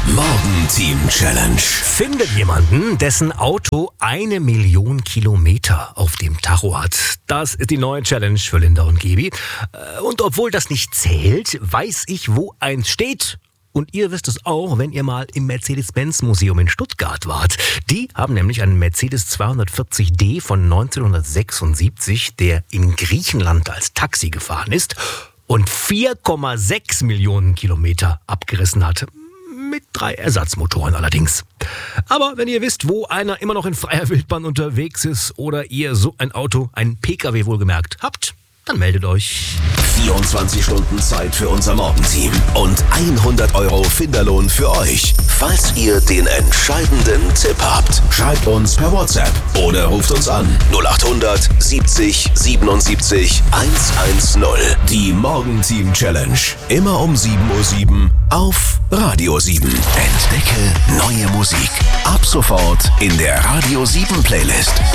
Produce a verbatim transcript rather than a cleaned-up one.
Morgenteam Challenge. Findet jemanden, dessen Auto eine Million Kilometer auf dem Tacho hat. Das ist die neue Challenge für Linda und Gaby. Und obwohl das nicht zählt, weiß ich, wo eins steht. Und ihr wisst es auch, wenn ihr mal im Mercedes-Benz-Museum in Stuttgart wart. Die haben nämlich einen Mercedes zweihundertvierzig D von neunzehnhundertsechsundsiebzig, der in Griechenland als Taxi gefahren ist und vier Komma sechs Millionen Kilometer abgerissen hat. Mit drei Ersatzmotoren allerdings. Aber wenn ihr wisst, wo einer immer noch in freier Wildbahn unterwegs ist oder ihr so ein Auto, ein P K W wohlgemerkt, habt, dann meldet euch. vierundzwanzig Stunden Zeit für unser Morgenteam und hundert Euro Finderlohn für euch. Falls ihr den entscheidenden Tipp habt, schreibt uns per WhatsApp oder ruft uns an null acht hundert siebzig siebenundsiebzig hundertzehn. Die Morgenteam Challenge. Immer um sieben Uhr sieben auf Radio sieben. Entdecke neue Musik. Ab sofort in der Radio sieben Playlist.